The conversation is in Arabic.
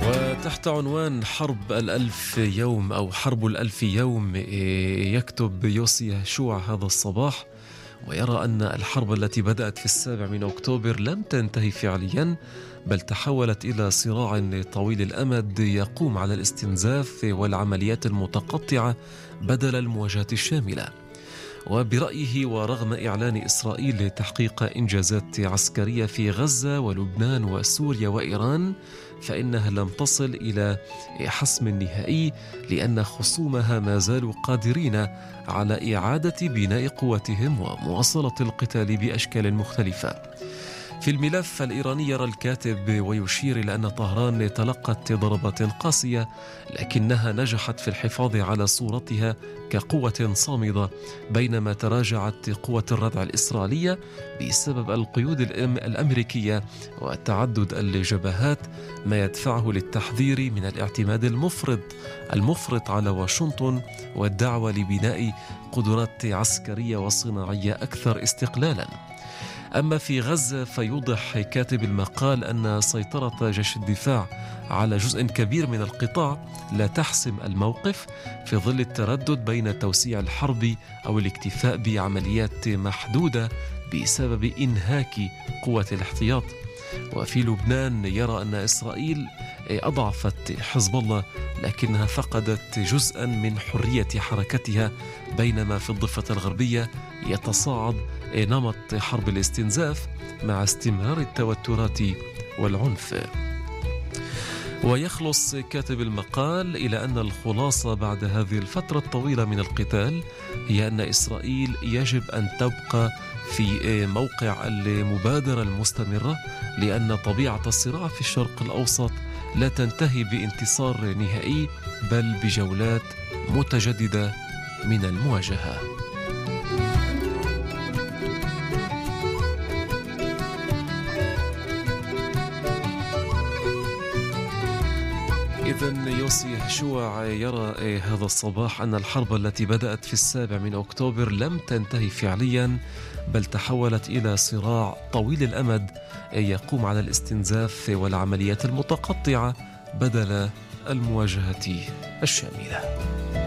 وتحت عنوان حرب الألف يوم أو حرب الألف يوم، يكتب يوسي يهوشع هذا الصباح ويرى أن الحرب التي بدأت في 7 أكتوبر لم تنتهي فعليا، بل تحولت إلى صراع طويل الأمد يقوم على الاستنزاف والعمليات المتقطعة بدل المواجهة الشاملة. وبرأيه ورغم إعلان إسرائيل تحقيق إنجازات عسكرية في غزة ولبنان وسوريا وإيران، فإنها لم تصل إلى حسم نهائي، لأن خصومها ما زالوا قادرين على إعادة بناء قوتهم ومواصلة القتال بأشكال مختلفة. في الملف الإيراني يرى الكاتب ويشير إلى أن طهران تلقت ضربات قاسية، لكنها نجحت في الحفاظ على صورتها كقوة صامدة، بينما تراجعت قوة الردع الإسرائيلية بسبب القيود الأمريكية وتعدد الجبهات، ما يدفعه للتحذير من الاعتماد المفرط على واشنطن والدعوة لبناء قدرات عسكرية وصناعية أكثر استقلالا. أما في غزة فيوضح كاتب المقال أن سيطرة جيش الدفاع على جزء كبير من القطاع لا تحسم الموقف، في ظل التردد بين توسيع الحرب أو الاكتفاء بعمليات محدودة بسبب إنهاك قوة الاحتياط. وفي لبنان يرى أن إسرائيل أضعفت حزب الله، لكنها فقدت جزءا من حرية حركتها، بينما في الضفة الغربية يتصاعد نمط حرب الاستنزاف مع استمرار التوترات والعنف. ويخلص كاتب المقال إلى أن الخلاصة بعد هذه الفترة الطويلة من القتال هي أن إسرائيل يجب أن تبقى في موقع المبادرة المستمرة، لأن طبيعة الصراع في الشرق الأوسط لا تنتهي بانتصار نهائي، بل بجولات متجددة من المواجهة. إذن يوسي يهوشع يرى هذا الصباح أن الحرب التي بدأت في 7 أكتوبر لم تنتهي فعليا، بل تحولت إلى صراع طويل الأمد يقوم على الاستنزاف والعمليات المتقطعة بدل المواجهة الشاملة.